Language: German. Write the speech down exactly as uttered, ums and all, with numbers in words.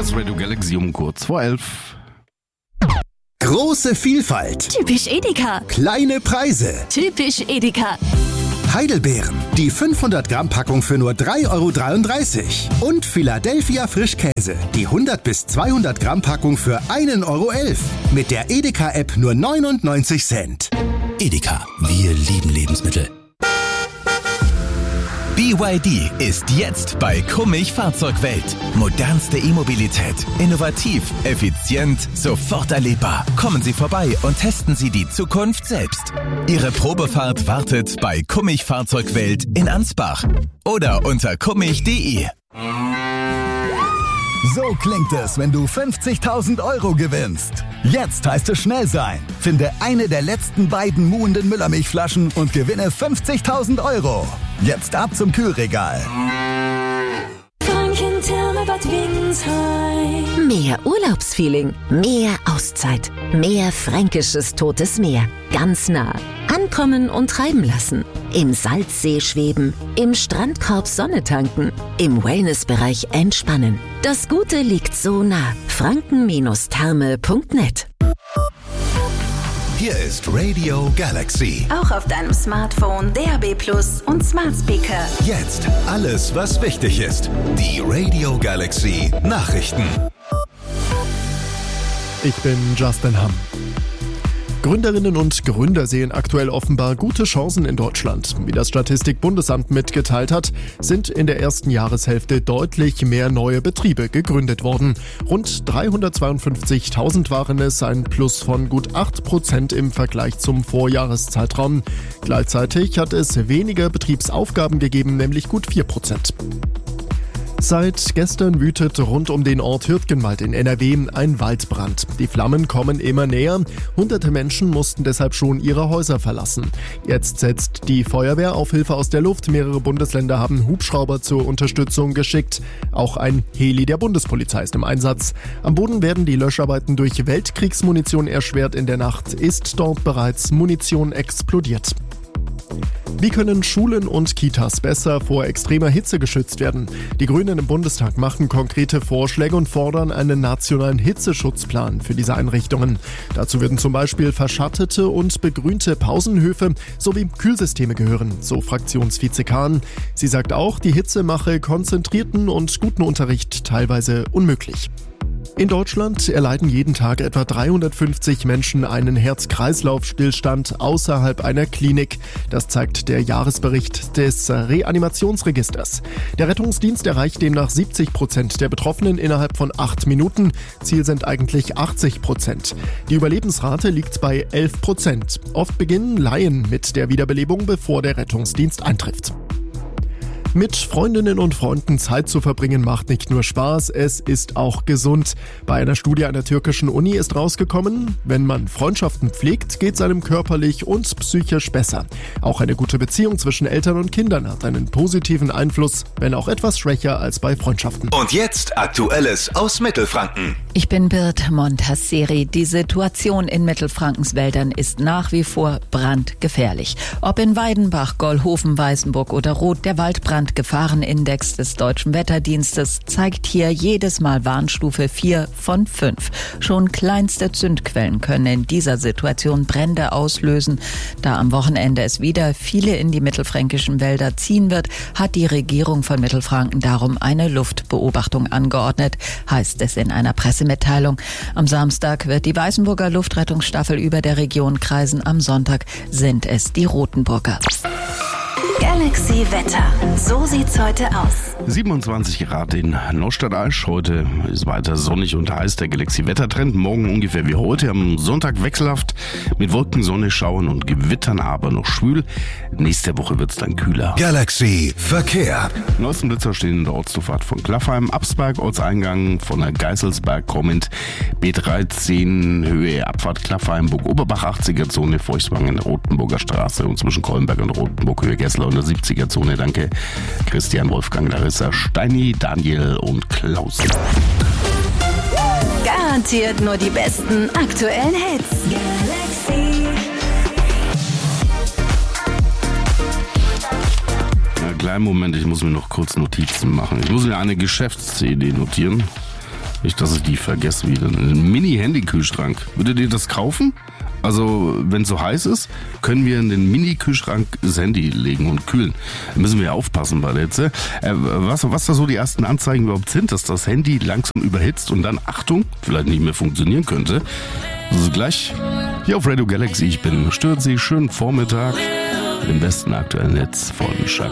Das ist Radio Galaxy um kurz vor elf. Große Vielfalt. Typisch Edeka. Kleine Preise. Typisch Edeka. Heidelbeeren. Die fünfhundert Gramm Packung für nur drei Euro dreiunddreißig. Und Philadelphia Frischkäse. Die hundert bis zweihundert Gramm Packung für ein Euro elf. Mit der Edeka-App nur neunundneunzig Cent. Edeka. Wir lieben Lebensmittel. B Y D ist jetzt bei Kummich Fahrzeugwelt. Modernste E-Mobilität. Innovativ, effizient, sofort erlebbar. Kommen Sie vorbei und testen Sie die Zukunft selbst. Ihre Probefahrt wartet bei Kummich Fahrzeugwelt in Ansbach. Oder unter kummich punkt de. So klingt es, wenn du fünfzigtausend Euro gewinnst. Jetzt heißt es schnell sein. Finde eine der letzten beiden muhenden Müllermilchflaschen und gewinne fünfzigtausend Euro. Jetzt ab zum Kühlregal. Franken-Therme Bad Windsheim. Mehr Urlaubsfeeling, mehr Auszeit, mehr fränkisches Totes Meer. Ganz nah. Ankommen und treiben lassen. Im Salzsee schweben, im Strandkorb Sonne tanken, im Wellnessbereich entspannen. Das Gute liegt so nah. franken Therme punkt net. Hier ist Radio Galaxy. Auch auf deinem Smartphone, D A B Plus und Smart Speaker. Jetzt alles, was wichtig ist. Die Radio Galaxy Nachrichten. Ich bin Justin Hamm. Gründerinnen und Gründer sehen aktuell offenbar gute Chancen in Deutschland. Wie das Statistikbundesamt mitgeteilt hat, sind in der ersten Jahreshälfte deutlich mehr neue Betriebe gegründet worden. Rund dreihundertzweiundfünfzigtausend waren es, ein Plus von gut acht Prozent im Vergleich zum Vorjahreszeitraum. Gleichzeitig hat es weniger Betriebsaufgaben gegeben, nämlich gut vier Prozent. Seit gestern wütet rund um den Ort Hürtgenwald in N R W ein Waldbrand. Die Flammen kommen immer näher. Hunderte Menschen mussten deshalb schon ihre Häuser verlassen. Jetzt setzt die Feuerwehr auf Hilfe aus der Luft. Mehrere Bundesländer haben Hubschrauber zur Unterstützung geschickt. Auch ein Heli der Bundespolizei ist im Einsatz. Am Boden werden die Löscharbeiten durch Weltkriegsmunition erschwert. In der Nacht ist dort bereits Munition explodiert. Wie können Schulen und Kitas besser vor extremer Hitze geschützt werden? Die Grünen im Bundestag machen konkrete Vorschläge und fordern einen nationalen Hitzeschutzplan für diese Einrichtungen. Dazu würden zum Beispiel verschattete und begrünte Pausenhöfe sowie Kühlsysteme gehören, so Fraktionsvize Kahn. Sie sagt auch, die Hitze mache konzentrierten und guten Unterricht teilweise unmöglich. In Deutschland erleiden jeden Tag etwa dreihundertfünfzig Menschen einen Herz-Kreislauf-Stillstand außerhalb einer Klinik. Das zeigt der Jahresbericht des Reanimationsregisters. Der Rettungsdienst erreicht demnach siebzig Prozent der Betroffenen innerhalb von acht Minuten. Ziel sind eigentlich achtzig Prozent. Die Überlebensrate liegt bei elf Prozent. Oft beginnen Laien mit der Wiederbelebung, bevor der Rettungsdienst eintrifft. Mit Freundinnen und Freunden Zeit zu verbringen macht nicht nur Spaß, es ist auch gesund. Bei einer Studie einer türkischen Uni ist rausgekommen, wenn man Freundschaften pflegt, geht es einem körperlich und psychisch besser. Auch eine gute Beziehung zwischen Eltern und Kindern hat einen positiven Einfluss, wenn auch etwas schwächer als bei Freundschaften. Und jetzt Aktuelles aus Mittelfranken. Ich bin Bird Montasseri. Die Situation in Mittelfrankens Wäldern ist nach wie vor brandgefährlich. Ob in Weidenbach, Gollhofen, Weißenburg oder Roth, der Waldbrandgefahrenindex des Deutschen Wetterdienstes zeigt hier jedes Mal Warnstufe vier von fünf. Schon kleinste Zündquellen können in dieser Situation Brände auslösen. Da am Wochenende es wieder viele in die mittelfränkischen Wälder ziehen wird, hat die Regierung von Mittelfranken darum eine Luftbeobachtung angeordnet, heißt es in einer Pressemitteilung. Am Samstag wird die Weißenburger Luftrettungsstaffel über der Region kreisen. Am Sonntag sind es die Rotenburger. Galaxy Wetter. So sieht's heute aus. siebenundzwanzig Grad in Neustadt-Aisch. Heute ist weiter sonnig und heiß. Der Galaxy-Wettertrend. Morgen ungefähr wie heute. Am Sonntag wechselhaft mit Wolken, Sonne, Schauern und Gewittern, aber noch schwül. Nächste Woche wird's dann kühler. Galaxy Verkehr. Neuesten Blitzer stehen in der Ortszufahrt von Klaffheim, Absberg, Ortseingang von der Geißelsberg kommend, B dreizehn, Höhe Abfahrt Klaffheim, Burg Oberbach, achtziger Zone, Feuchtwangen, Rotenburger Straße und zwischen Kollenberg und Rotenburg, Höhe Gessler und der siebziger Zone. Danke Christian, Wolfgang, Larissa, Steini, Daniel und Klaus. Garantiert nur die besten aktuellen Hits. Galaxy. Ja, kleinen Moment, ich muss mir noch kurz Notizen machen. Ich muss mir eine Geschäftsidee notieren. Nicht, dass ich die vergesse wieder. Ein Mini-Handy-Kühlschrank. Würdet ihr das kaufen? Also, wenn es so heiß ist, können wir in den Mini-Kühlschrank das Handy legen und kühlen. Da müssen wir aufpassen bei der Hitze. Äh, was, was da so die ersten Anzeigen überhaupt sind, dass das Handy langsam überhitzt und dann, Achtung, vielleicht nicht mehr funktionieren könnte. Also gleich hier auf Radio Galaxy. Ich bin Stürzi. Schönen Vormittag. Im besten aktuellen Netz von Shaka.